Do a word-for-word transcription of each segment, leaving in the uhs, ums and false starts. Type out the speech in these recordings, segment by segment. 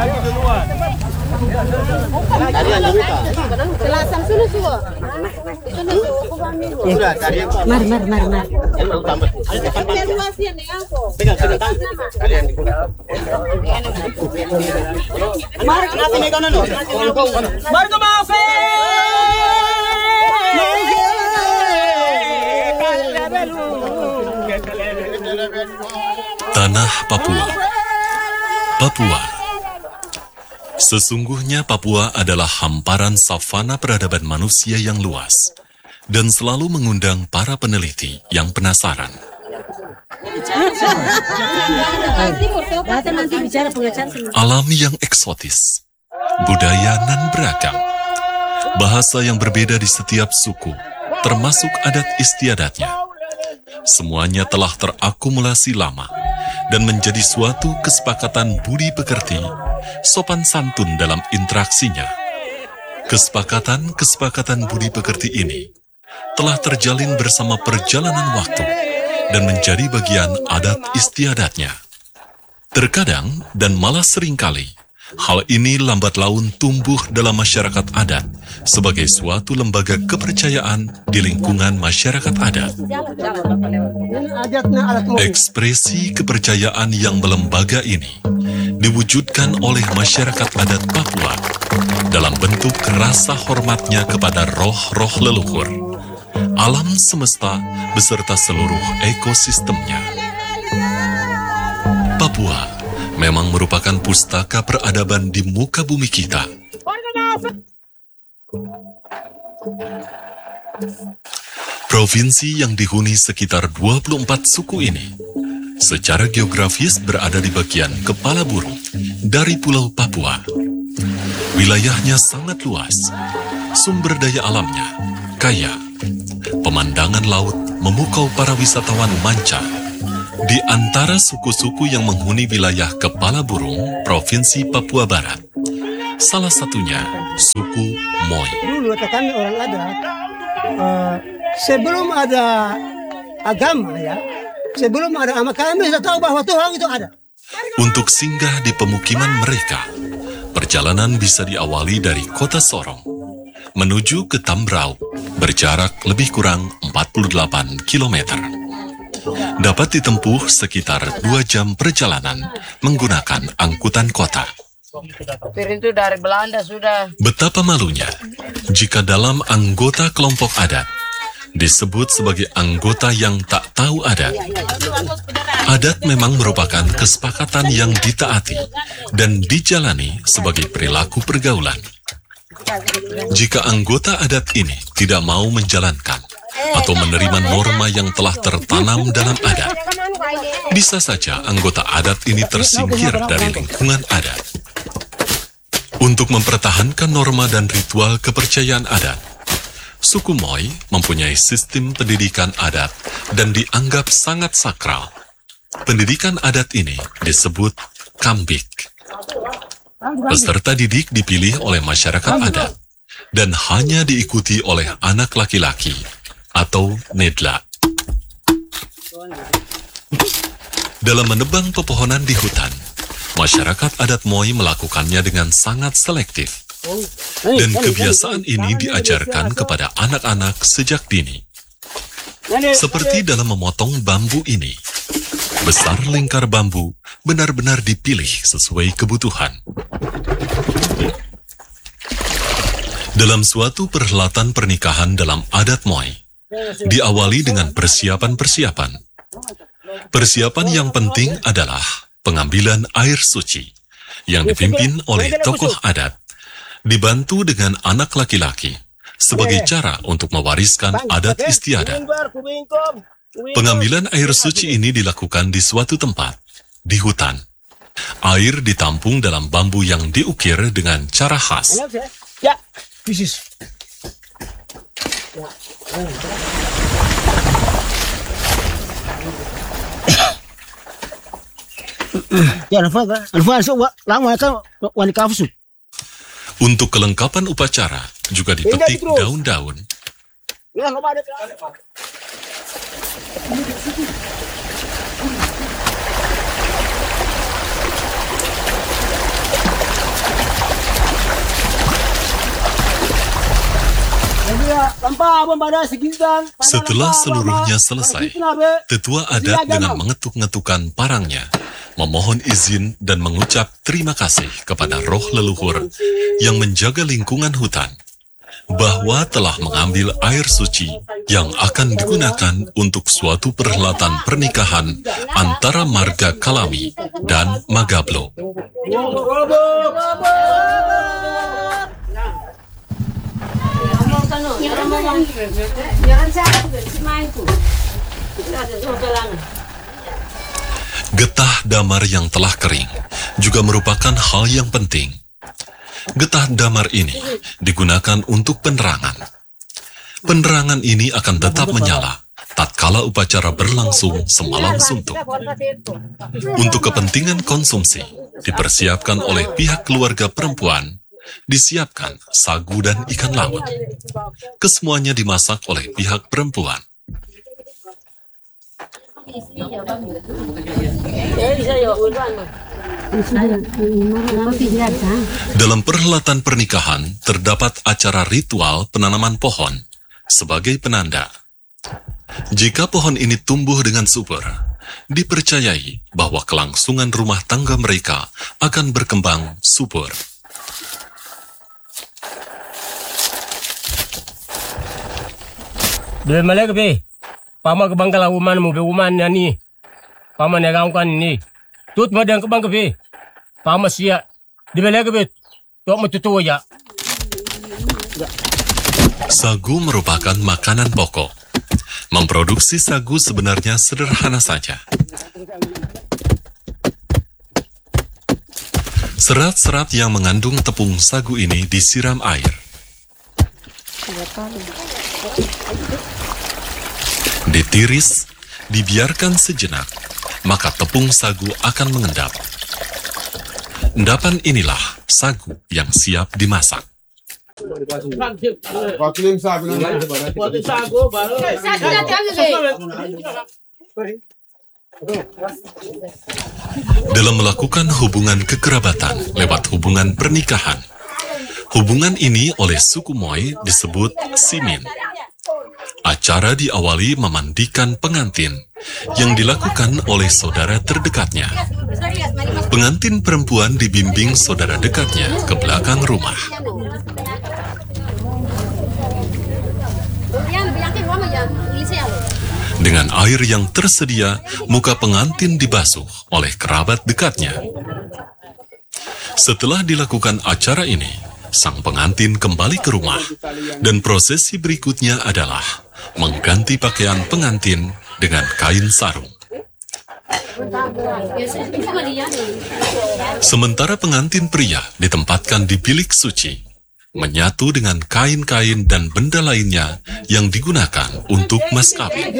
lagi duluan. Tarian dibuka. Kelasan sulu suo. Sudah tarian. Mari mari mari mari. Pegang pegang tangan. Tarian dibuka. Mari kenapa nih kanan? Mari ke Mafe. Tanah Papua. Papua. Sesungguhnya Papua adalah hamparan savana peradaban manusia yang luas dan selalu mengundang para peneliti yang penasaran. Alam yang eksotis, budaya nan beragam, bahasa yang berbeda di setiap suku, termasuk adat istiadatnya. Semuanya telah terakumulasi lama dan menjadi suatu kesepakatan budi pekerti, sopan santun dalam interaksinya. Kesepakatan-kesepakatan budi pekerti ini telah terjalin bersama perjalanan waktu dan menjadi bagian adat istiadatnya. Terkadang dan malah seringkali, hal ini lambat laun tumbuh dalam masyarakat adat sebagai suatu lembaga kepercayaan di lingkungan masyarakat adat. Ekspresi kepercayaan yang melembaga ini diwujudkan oleh masyarakat adat Papua dalam bentuk rasa hormatnya kepada roh-roh leluhur, alam semesta beserta seluruh ekosistemnya. Papua memang merupakan pustaka peradaban di muka bumi kita. Provinsi yang dihuni sekitar dua puluh empat suku ini secara geografis berada di bagian kepala burung dari Pulau Papua. Wilayahnya sangat luas, sumber daya alamnya kaya, pemandangan laut memukau para wisatawan manca. Di antara suku-suku yang menghuni wilayah kepala burung Provinsi Papua Barat, salah satunya suku Moi. Dulu kami orang adat, uh, sebelum ada agama ya, sebelum ada agama kami sudah tahu bahwa Tuhan itu ada. Untuk singgah di pemukiman mereka, perjalanan bisa diawali dari kota Sorong menuju ke Tambrau, berjarak lebih kurang empat puluh delapan kilometer. Dapat ditempuh sekitar dua jam perjalanan menggunakan angkutan kota. Itu dari Belanda sudah. Betapa malunya jika dalam anggota kelompok adat disebut sebagai anggota yang tak tahu adat. Adat memang merupakan kesepakatan yang ditaati dan dijalani sebagai perilaku pergaulan. Jika anggota adat ini tidak mau menjalankan atau menerima norma yang telah tertanam dalam adat, bisa saja anggota adat ini tersingkir dari lingkungan adat. Untuk mempertahankan norma dan ritual kepercayaan adat, suku Moi mempunyai sistem pendidikan adat dan dianggap sangat sakral. Pendidikan adat ini disebut kambik. Peserta didik dipilih oleh masyarakat adat dan hanya diikuti oleh anak laki-laki atau nedla. Dalam menebang pepohonan di hutan, masyarakat adat Moi melakukannya dengan sangat selektif. Dan kebiasaan ini diajarkan kepada anak-anak sejak dini. Seperti dalam memotong bambu ini, besar lingkar bambu benar-benar dipilih sesuai kebutuhan. Dalam suatu perhelatan pernikahan dalam adat Moi, diawali dengan persiapan-persiapan. Persiapan yang penting adalah pengambilan air suci, yang dipimpin oleh tokoh adat, dibantu dengan anak laki-laki, sebagai cara untuk mewariskan adat istiadat. Pengambilan air suci ini dilakukan di suatu tempat, di hutan. Air ditampung dalam bambu yang diukir dengan cara khas. Ya, bisnis. Ya, nafas, nafas, lama kan wanita kafsu. Untuk kelengkapan upacara juga dipetik daun-daun. Setelah seluruhnya selesai, tetua adat dengan mengetuk-ngetukan parangnya, memohon izin dan mengucap terima kasih kepada roh leluhur yang menjaga lingkungan hutan, bahwa telah mengambil air suci yang akan digunakan untuk suatu perhelatan pernikahan antara marga Kalami dan Magablo. Getah damar yang telah kering juga merupakan hal yang penting. Getah damar ini digunakan untuk penerangan. Penerangan ini akan tetap menyala tatkala upacara berlangsung semalam suntuk. Untuk kepentingan konsumsi, dipersiapkan oleh pihak keluarga perempuan, disiapkan sagu dan ikan laut. Kesemuanya dimasak oleh pihak perempuan. Dalam perhelatan pernikahan, terdapat acara ritual penanaman pohon sebagai penanda. Jika pohon ini tumbuh dengan subur, dipercayai bahwa kelangsungan rumah tangga mereka akan berkembang subur. Bila malak be, pama ke bangkala uman mu be uman ni, pama negangkan ni, tut madang ke bangka be, pama sia, di malak be, tok metutu ya. Sagu merupakan makanan pokok. Memproduksi sagu sebenarnya sederhana saja. Serat-serat yang mengandung tepung sagu ini disiram air. Ditiris, dibiarkan sejenak, maka tepung sagu akan mengendap. Endapan inilah sagu yang siap dimasak. Dalam melakukan hubungan kekerabatan lewat hubungan pernikahan, hubungan ini oleh suku Moy disebut simin. Acara diawali memandikan pengantin yang dilakukan oleh saudara terdekatnya. Pengantin perempuan dibimbing saudara dekatnya ke belakang rumah. Dengan air yang tersedia, muka pengantin dibasuh oleh kerabat dekatnya. Setelah dilakukan acara ini, sang pengantin kembali ke rumah, dan prosesi berikutnya adalah mengganti pakaian pengantin dengan kain sarung. Sementara pengantin pria ditempatkan di bilik suci, menyatu dengan kain-kain dan benda lainnya yang digunakan untuk mas kawin.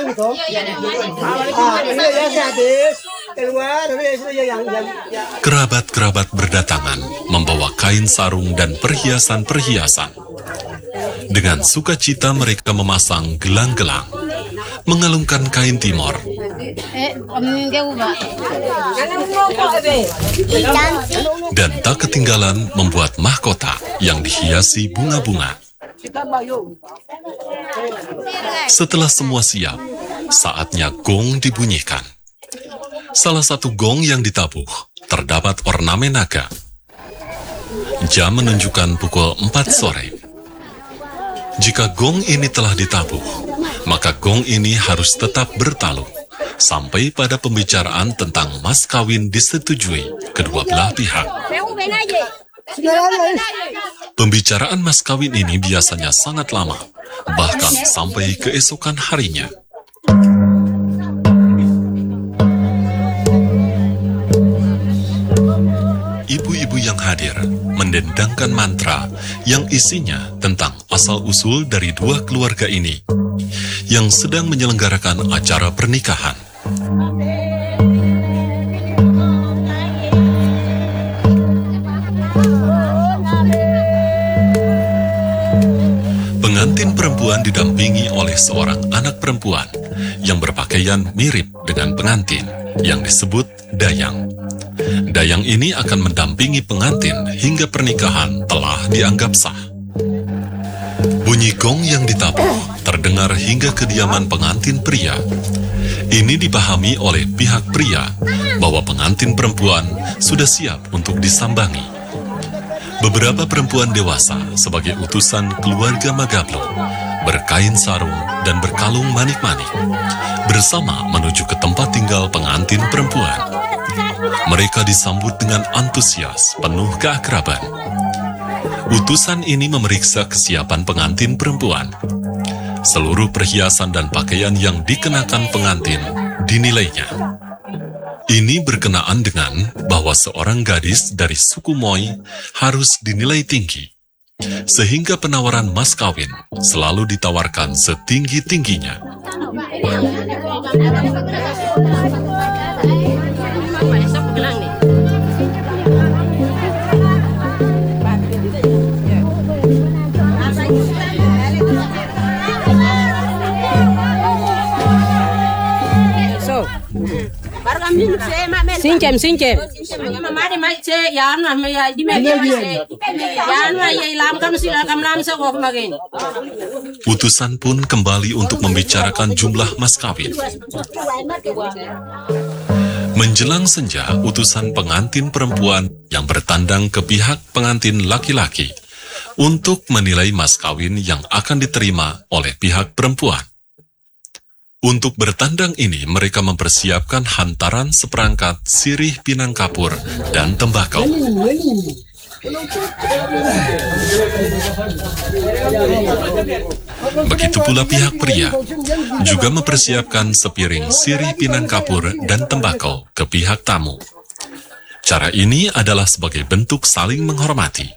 Kerabat-kerabat berdatangan membawa kain sarung dan perhiasan-perhiasan. Dengan sukacita mereka memasang gelang-gelang, mengalungkan kain timor, dan tak ketinggalan membuat mahkota yang dihiasi bunga-bunga. Setelah semua siap, saatnya gong dibunyikan. Salah satu gong yang ditabuh terdapat ornamen naga. Jam menunjukkan pukul empat sore. Jika gong ini telah ditabuh, maka gong ini harus tetap bertalu sampai pada pembicaraan tentang mas kawin disetujui kedua belah pihak. Pembicaraan mas kawin ini biasanya sangat lama, bahkan sampai keesokan harinya. Ibu-ibu yang hadir mendendangkan mantra yang isinya tentang asal-usul dari dua keluarga ini yang sedang menyelenggarakan acara pernikahan. Pengantin perempuan didampingi oleh seorang anak perempuan yang berpakaian mirip dengan pengantin yang disebut dayang. Dayang ini akan mendampingi pengantin hingga pernikahan telah dianggap sah. Bunyi gong yang ditabuh terdengar hingga kediaman pengantin pria. Ini dipahami oleh pihak pria bahwa pengantin perempuan sudah siap untuk disambangi. Beberapa perempuan dewasa sebagai utusan keluarga Magablo berkain sarung dan berkalung manik-manik bersama menuju ke tempat tinggal pengantin perempuan. Mereka disambut dengan antusias penuh keakraban. Utusan ini memeriksa kesiapan pengantin perempuan. Seluruh perhiasan dan pakaian yang dikenakan pengantin dinilainya. Ini berkenaan dengan bahwa seorang gadis dari suku Moy harus dinilai tinggi, sehingga penawaran mas kawin selalu ditawarkan setinggi-tingginya. Sincem, sincem. Utusan pun kembali untuk membicarakan jumlah mas kawin. Menjelang senja, utusan pengantin perempuan yang bertandang ke pihak pengantin laki-laki untuk menilai mas kawin yang akan diterima oleh pihak perempuan. Untuk bertandang ini, mereka mempersiapkan hantaran seperangkat sirih pinang kapur dan tembakau. Begitu pula pihak pria juga mempersiapkan sepiring sirih pinang kapur dan tembakau ke pihak tamu. Cara ini adalah sebagai bentuk saling menghormati.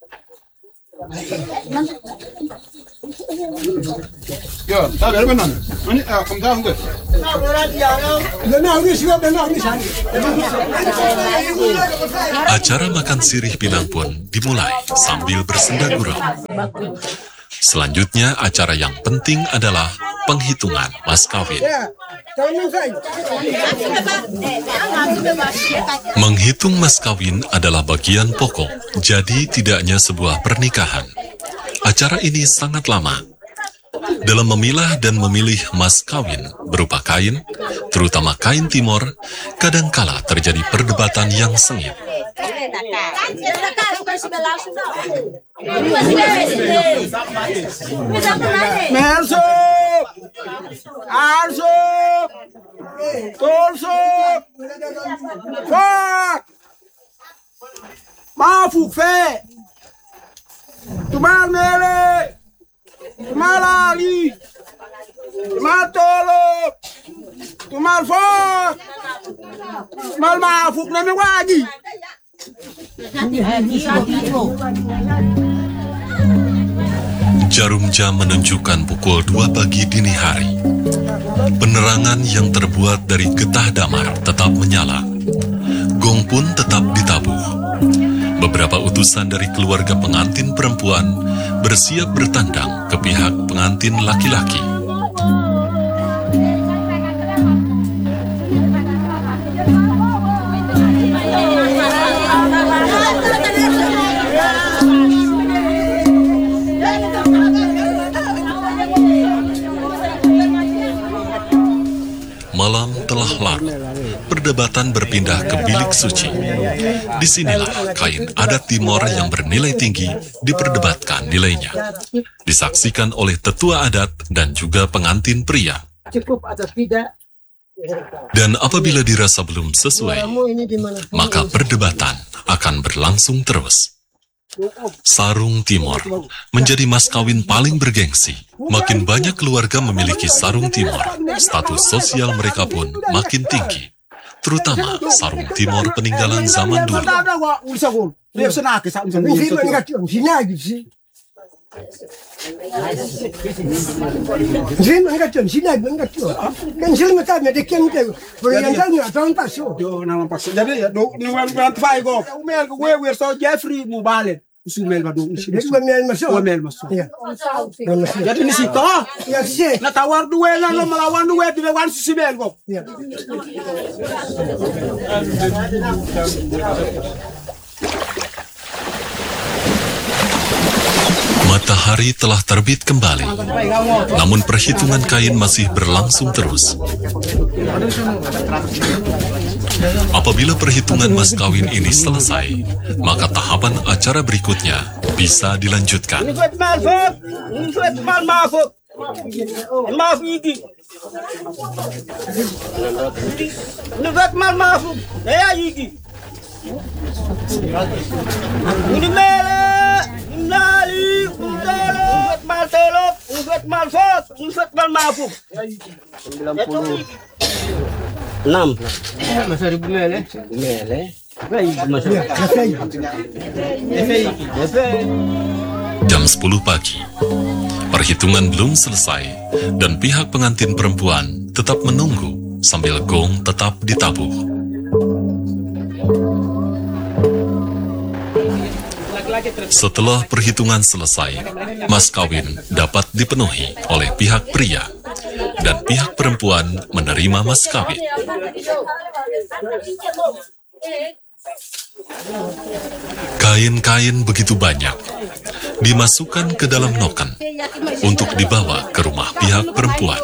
Acara makan sirih pinang pun dimulai sambil bersenda gurau. Selanjutnya, acara yang penting adalah penghitungan mas kawin. Menghitung mas kawin adalah bagian pokok, jadi tidaknya sebuah pernikahan. Acara ini sangat lama. Dalam memilah dan memilih mas kawin berupa kain, terutama kain timur, kadangkala terjadi perdebatan yang sengit. Merso, Arso, Tolso, Fak, Mafuk Fe, Tumal Mele, Tumal Ali, Tumal Tolo, Tumal Fak, Tumal Mafuk Nami Wagi. Jarum jam menunjukkan pukul dua pagi dini hari. Penerangan yang terbuat dari getah damar tetap menyala. Gong pun tetap ditabuh. Beberapa utusan dari keluarga pengantin perempuan bersiap bertandang ke pihak pengantin laki-laki. Malam telah larut, perdebatan berpindah ke bilik suci. Disinilah kain adat Timor yang bernilai tinggi diperdebatkan nilainya. Disaksikan oleh tetua adat dan juga pengantin pria. Dan apabila dirasa belum sesuai, maka perdebatan akan berlangsung terus. Sarung Timor menjadi mas kawin paling bergengsi. Makin banyak keluarga memiliki sarung Timor, status sosial mereka pun makin tinggi. Terutama sarung Timor peninggalan zaman dulu. Jadi ya, Jeffrey Mubalen. Usumel badu, usumel masuk, usumel masuk. Jadi di situ, na tawar dua lah, lo melawan dua di lawan usumel kok. Matahari telah terbit kembali, namun perhitungan kain masih berlangsung terus. Apabila perhitungan mas kawin ini selesai, maka tahapan acara berikutnya bisa dilanjutkan. Enam. Masa ribu mele. Mele. Jam sepuluh pagi. Perhitungan belum selesai dan pihak pengantin perempuan tetap menunggu sambil gong tetap ditabuh. Setelah perhitungan selesai, mas kawin dapat dipenuhi oleh pihak pria dan pihak perempuan menerima mas kawin. Kain-kain begitu banyak dimasukkan ke dalam noken untuk dibawa ke rumah pihak perempuan.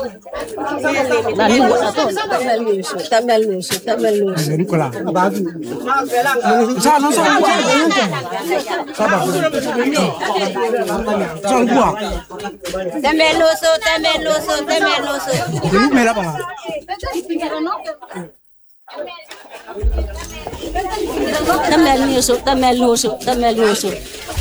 Tamel nyusuk, tamel nyusuk, tamel nyusuk.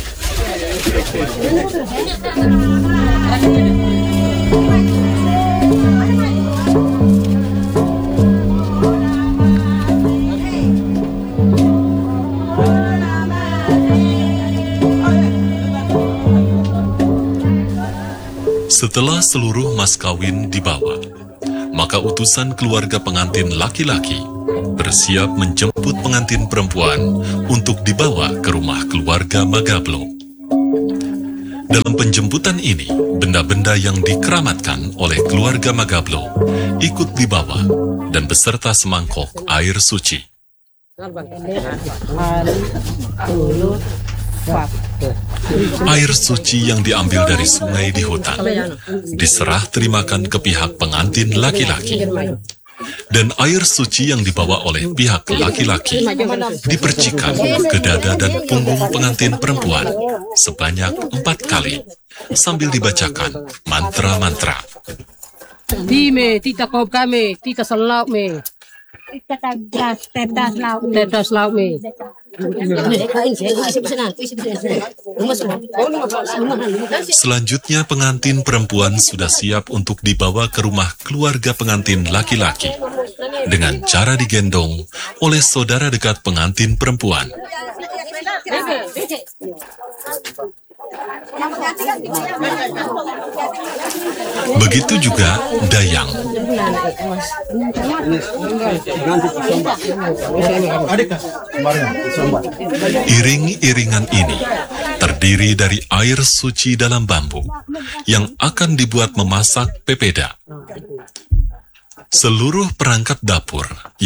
Setelah seluruh mas kawin dibawa, maka utusan keluarga pengantin laki-laki bersiap menjemput pengantin perempuan untuk dibawa ke rumah keluarga Magablo. Dalam penjemputan ini, benda-benda yang dikeramatkan oleh keluarga Magablo ikut dibawa dan beserta semangkok air suci. Air suci yang diambil dari sungai di hutan diserah terimakan ke pihak pengantin laki-laki. Dan air suci yang dibawa oleh pihak laki-laki dipercikan ke dada dan punggung pengantin perempuan sebanyak empat kali sambil dibacakan mantra-mantra. Dime, tita kop kami, tita selauk me. Tetas, tetas lauk. Tetas lauk me. Selanjutnya pengantin perempuan sudah siap untuk dibawa ke rumah keluarga pengantin laki-laki dengan cara digendong oleh saudara dekat pengantin perempuan. Begitu juga dayang. Iring-iringan ini terdiri dari air suci dalam bambu yang akan dibuat memasak pepeda. Seluruh perangkat dapur